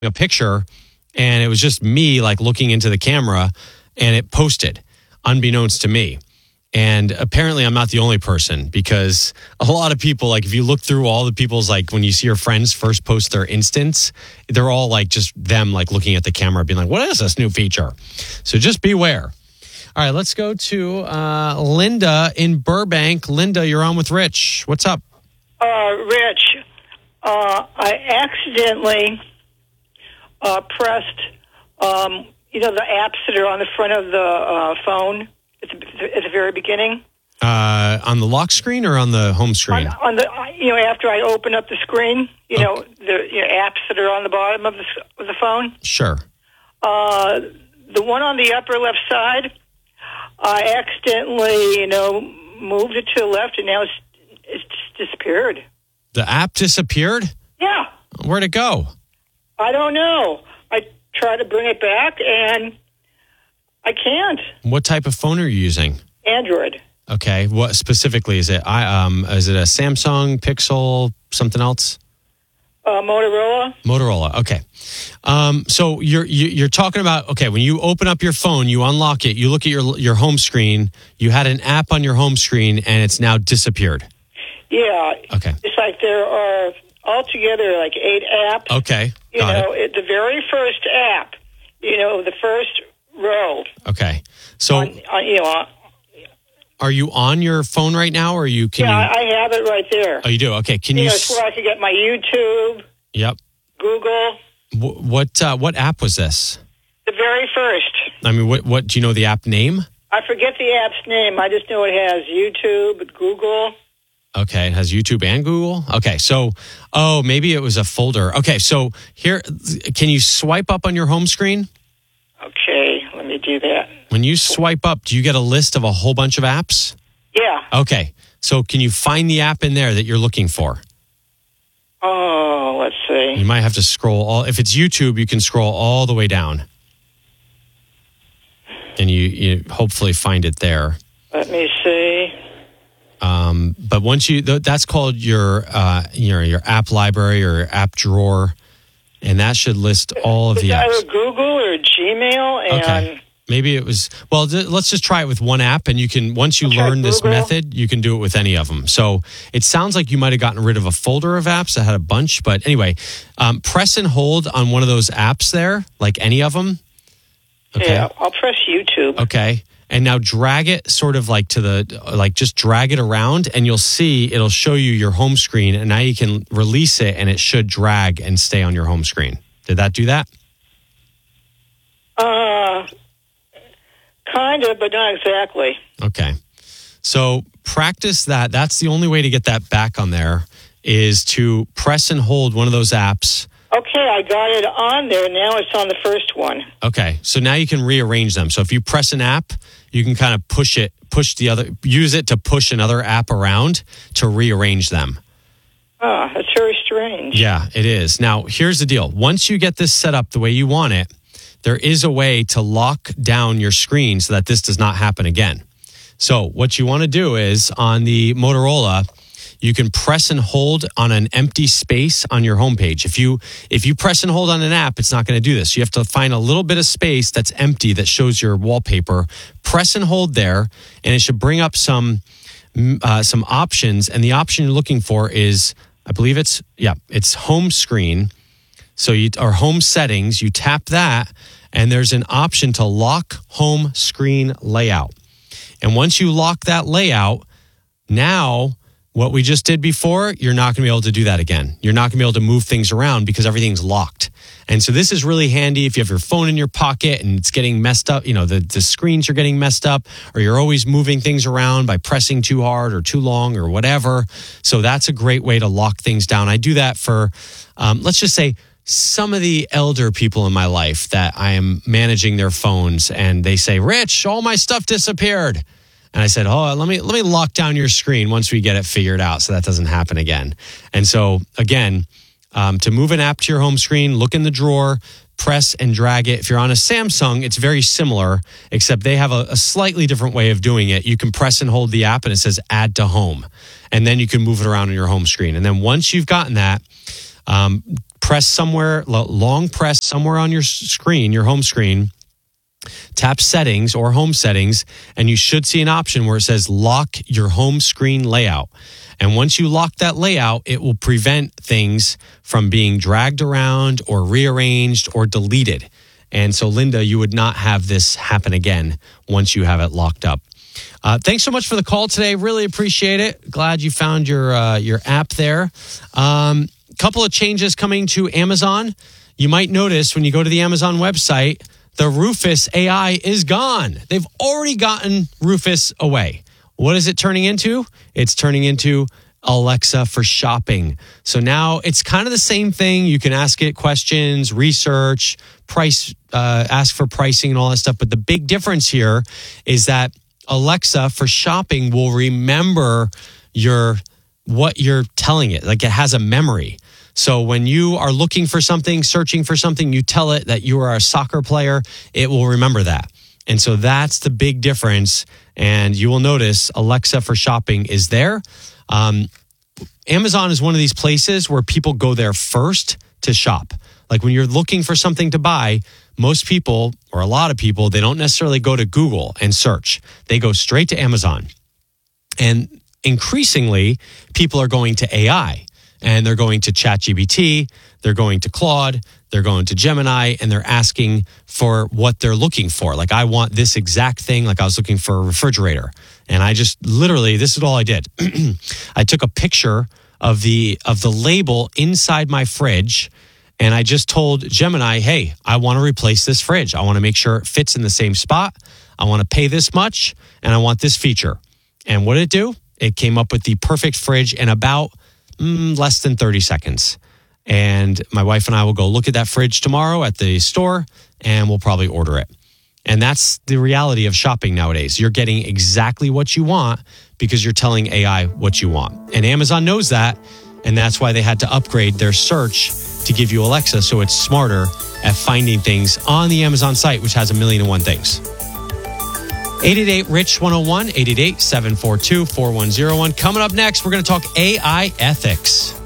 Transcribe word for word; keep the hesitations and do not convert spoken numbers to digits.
a picture, and it was just me like looking into the camera, and it posted unbeknownst to me. And apparently I'm not the only person, because a lot of people, like if you look through all the people's, like when you see your friends first post their instance, they're all like just them like looking at the camera being like, what is this new feature? So just beware. All right, let's go to uh, Linda in Burbank. Linda, you're on with Rich. What's up? Uh, Rich, uh, I accidentally uh, pressed, um, you know, the apps that are on the front of the uh, phone at the, at the very beginning. Uh, on the lock screen or on the home screen? On, on the, you know, after I open up the screen, you okay. know, the you know, apps that are on the bottom of the of the phone. Sure. Uh, the one on the upper left side, I accidentally, you know, moved it to the left, and now it's it's disappeared. The app disappeared? Yeah. Where'd it go? I don't know. I tried to bring it back, and I can't. What type of phone are you using? Android. Okay. What specifically is it? I um is it a Samsung, Pixel, something else? Uh, Motorola. Motorola. Okay. Um, so you're you, you're talking about, okay, when you open up your phone, you unlock it, you look at your your home screen, you had an app on your home screen, and it's now disappeared. Yeah. Okay. It's like there are altogether like eight apps. Okay. You Got know, it. the very first app, you know, the first row. Okay. So, on, on, you know, on, are you on your phone right now, or you can? Yeah, you, I have it right there. Oh, you do. Okay. Can you? you? know, it's where I can get my YouTube. Yep. Google. W- what uh, What app was this? The very first. I mean, what What do you know the app name? I forget the app's name. I just know it has YouTube, Google. Okay, it has YouTube and Google. Okay, so, oh, maybe it was a folder. Okay, so here, can you swipe up on your home screen? Okay, let me do that. When you swipe up, do you get a list of a whole bunch of apps? Yeah. Okay, so can you find the app in there that you're looking for? Oh, let's see. You might have to scroll all. If it's YouTube, you can scroll all the way down, and you, you hopefully find it there. Let me see. Um, but once you, that's called your, uh, your your app library or app drawer, and that should list all of it's the apps. Either Google or Gmail, and okay. Maybe it was. Well, th- let's just try it with one app, and you can once you I'll learn this Google. method, you can do it with any of them. So it sounds like you might have gotten rid of a folder of apps that had a bunch, but anyway, um, press and hold on one of those apps there, like any of them. Okay. Yeah, I'll press YouTube. Okay. And now drag it sort of like to the, like just drag it around, and you'll see it'll show you your home screen, and now you can release it and it should drag and stay on your home screen. Did that do that? Uh, kind of, but not exactly. Okay. So practice that. That's the only way to get that back on there, is to press and hold one of those apps. Okay, I got it on there. Now it's on the first one. Okay. So now you can rearrange them. So if you press an app, you can kind of push it, push the other, use it to push another app around to rearrange them. Oh, that's very strange. Yeah, it is. Now, here's the deal. Once you get this set up the way you want it, there is a way to lock down your screen so that this does not happen again. So what you want to do is on the Motorola, you can press and hold on an empty space on your homepage. If you if you press and hold on an app, it's not going to do this. You have to find a little bit of space that's empty that shows your wallpaper. Press and hold there, and it should bring up some uh, some options. And the option you're looking for is, I believe it's yeah, it's home screen. So you or home settings. You tap that, and there's an option to lock home screen layout. And once you lock that layout, now what we just did before, you're not going to be able to do that again. You're not going to be able to move things around because everything's locked. And so this is really handy if you have your phone in your pocket and it's getting messed up, you know, the, the screens are getting messed up, or you're always moving things around by pressing too hard or too long or whatever. So that's a great way to lock things down. I do that for, um, let's just say, some of the elder people in my life that I am managing their phones, and they say, Rich, all my stuff disappeared. And I said, oh, let me let me lock down your screen once we get it figured out so that doesn't happen again. And so, again, um, to move an app to your home screen, look in the drawer, press and drag it. If you're on a Samsung, it's very similar, except they have a, a slightly different way of doing it. You can press and hold the app, and it says add to home. And then you can move it around on your home screen. And then once you've gotten that, um, press somewhere, long press somewhere on your screen, your home screen, tap settings or home settings, and you should see an option where it says lock your home screen layout. And once you lock that layout, it will prevent things from being dragged around or rearranged or deleted. And so, Linda, you would not have this happen again once you have it locked up. Uh, thanks so much for the call today. Really appreciate it. Glad you found your uh, your app there. Um, couple of changes coming to Amazon. You might notice when you go to the Amazon website, the Rufus A I is gone. They've already gotten Rufus away. What is it turning into? It's turning into Alexa for shopping. So now it's kind of the same thing. You can ask it questions, research, price, uh, ask for pricing and all that stuff. But the big difference here is that Alexa for shopping will remember your what you're telling it. Like it has a memory. So when you are looking for something, searching for something, you tell it that you are a soccer player, it will remember that. And so that's the big difference. And you will notice Alexa for shopping is there. Um, Amazon is one of these places where people go there first to shop. Like when you're looking for something to buy, most people, or a lot of people, they don't necessarily go to Google and search. They go straight to Amazon. And increasingly, people are going to A I. And they're going to ChatGPT, they're going to Claude, they're going to Gemini, and they're asking for what they're looking for. Like, I want this exact thing. Like I was looking for a refrigerator. And I just literally, this is all I did. I took a picture of the of the label inside my fridge, and I just told Gemini, hey, I want to replace this fridge. I want to make sure it fits in the same spot. I want to pay this much, and I want this feature. And what did it do? It came up with the perfect fridge in about mm, less than thirty seconds. And my wife and I will go look at that fridge tomorrow at the store, and we'll probably order it. And that's the reality of shopping nowadays. You're getting exactly what you want because you're telling A I what you want. And Amazon knows that, and that's why they had to upgrade their search to give you Alexa so it's smarter at finding things on the Amazon site, which has a million and one things. eight eight eight, R I C H one oh one, eight eight eight, seven four two, four one oh one. Coming up next, we're going to talk A I ethics.